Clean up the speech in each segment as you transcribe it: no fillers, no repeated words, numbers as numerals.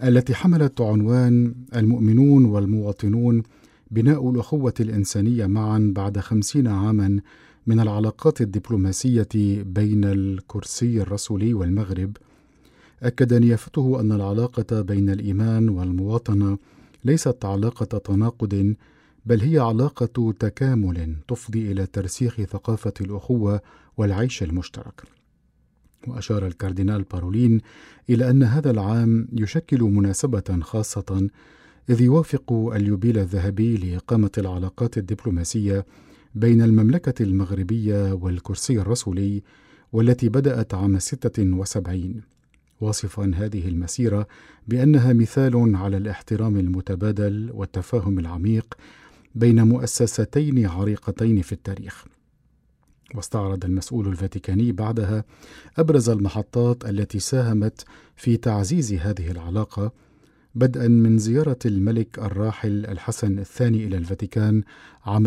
التي حملت عنوان المؤمنون والمواطنون: بناء الأخوة الإنسانية معا بعد 50 عاما من العلاقات الدبلوماسية بين الكرسي الرسولي والمغرب. أكد نيافته أن العلاقة بين الإيمان والمواطنة ليست علاقة تناقض، بل هي علاقة تكامل تفضي إلى ترسيخ ثقافة الأخوة والعيش المشترك. وأشار الكاردينال بارولين إلى أن هذا العام يشكل مناسبة خاصة، إذ يوافق اليوبيل الذهبي لإقامة العلاقات الدبلوماسية بين المملكة المغربية والكرسي الرسولي، والتي بدأت عام 76، واصفا هذه المسيرة بأنها مثال على الاحترام المتبادل والتفاهم العميق بين مؤسستين عريقتين في التاريخ. واستعرض المسؤول الفاتيكاني بعدها أبرز المحطات التي ساهمت في تعزيز هذه العلاقة، بدءا من زيارة الملك الراحل الحسن الثاني إلى الفاتيكان عام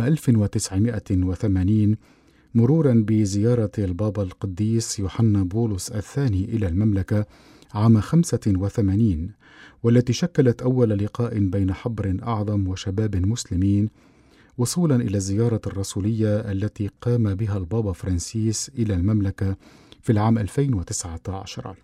1980، مرورا بزيارة البابا القديس يوحنا بولس الثاني إلى المملكة عام 85، والتي شكلت أول لقاء بين حبر أعظم وشباب مسلمين، وصولا إلى الزيارة الرسولية التي قام بها البابا فرانسيس إلى المملكة في العام 2019.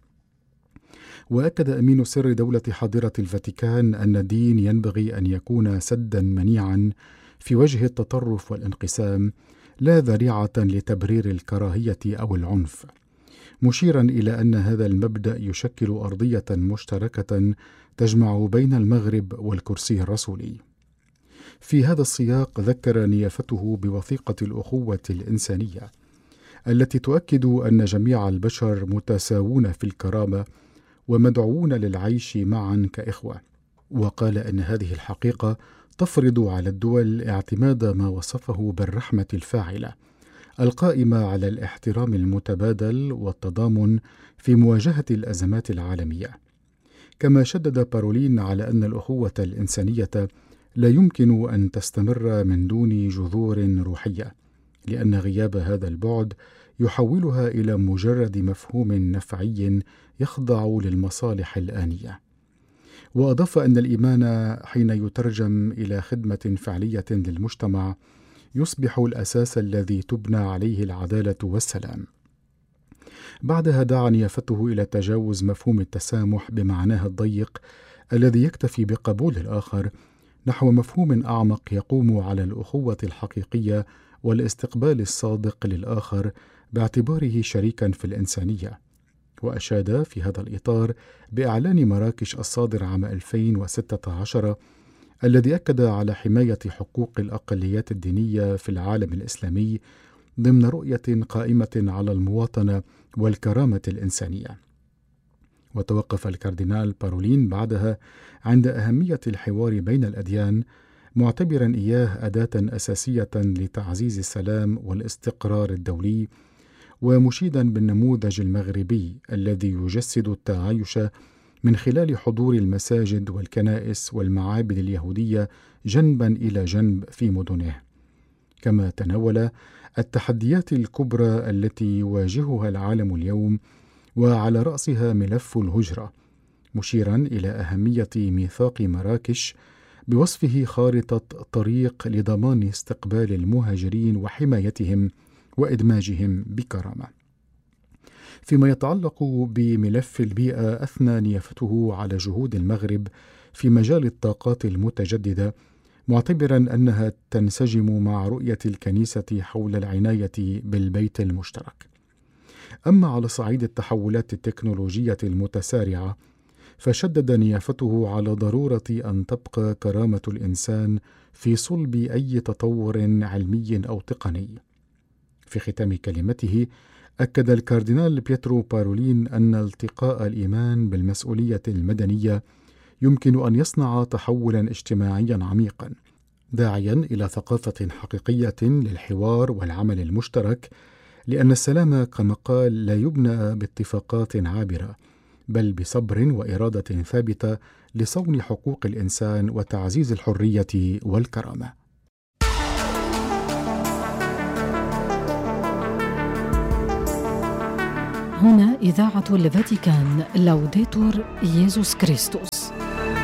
وأكد أمين سر دولة حاضرة الفاتيكان أن الدين ينبغي أن يكون سدا منيعا في وجه التطرف والانقسام، لا ذريعة لتبرير الكراهية أو العنف، مشيرا إلى أن هذا المبدأ يشكل أرضية مشتركة تجمع بين المغرب والكرسي الرسولي. في هذا السياق ذكر نيافته بوثيقة الأخوة الإنسانية التي تؤكد أن جميع البشر متساوون في الكرامة ومدعوون للعيش معا كإخوة، وقال أن هذه الحقيقة تفرض على الدول اعتماد ما وصفه بالرحمة الفاعلة القائمة على الاحترام المتبادل والتضامن في مواجهة الأزمات العالمية. كما شدد بارولين على أن الأخوة الإنسانية لا يمكن أن تستمر من دون جذور روحية، لأن غياب هذا البعد يحولها إلى مجرد مفهوم نفعي يخضع للمصالح الآنية. وأضاف أن الإيمان حين يترجم إلى خدمة فعلية للمجتمع يصبح الأساس الذي تبنى عليه العدالة والسلام. بعدها دعا نيافته إلى تجاوز مفهوم التسامح بمعناه الضيق الذي يكتفي بقبول الآخر، نحو مفهوم أعمق يقوم على الأخوة الحقيقية والاستقبال الصادق للآخر باعتباره شريكا في الإنسانية. وأشاد في هذا الإطار بإعلان مراكش الصادر عام 2016 الذي أكد على حماية حقوق الأقليات الدينية في العالم الإسلامي ضمن رؤية قائمة على المواطنة والكرامة الإنسانية. وتوقف الكاردينال بارولين بعدها عند أهمية الحوار بين الأديان، معتبرا إياه أداة أساسية لتعزيز السلام والاستقرار الدولي، ومشيدا بالنموذج المغربي الذي يجسد التعايش من خلال حضور المساجد والكنائس والمعابد اليهودية جنبا إلى جنب في مدنه. كما تناول التحديات الكبرى التي يواجهها العالم اليوم، وعلى رأسها ملف الهجرة، مشيرا إلى أهمية ميثاق مراكش بوصفه خارطة طريق لضمان استقبال المهاجرين وحمايتهم وإدماجهم بكرامة. فيما يتعلق بملف البيئة، أثنى نيافته على جهود المغرب في مجال الطاقات المتجددة، معتبرا أنها تنسجم مع رؤية الكنيسة حول العناية بالبيت المشترك. أما على صعيد التحولات التكنولوجية المتسارعة، فشدد نيافته على ضرورة أن تبقى كرامة الإنسان في صلب أي تطور علمي أو تقني. في ختام كلمته، أكد الكاردينال بيترو بارولين أن التقاء الإيمان بالمسؤولية المدنية يمكن أن يصنع تحولا اجتماعيا عميقا، داعيا إلى ثقافة حقيقية للحوار والعمل المشترك، لأن السلام كما قال لا يبنى باتفاقات عابرة، بل بصبر وإرادة ثابتة لصون حقوق الإنسان وتعزيز الحرية والكرامة. هنا إذاعة الفاتيكان، لوديتور ييسوس كريستوس.